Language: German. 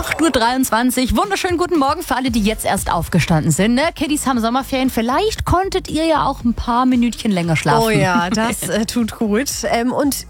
8:23 Uhr. Wunderschönen guten Morgen für alle, die jetzt erst aufgestanden sind. Ne? Kiddies haben Sommerferien. Vielleicht konntet ihr ja auch ein paar Minütchen länger schlafen. Oh ja, das tut gut. Und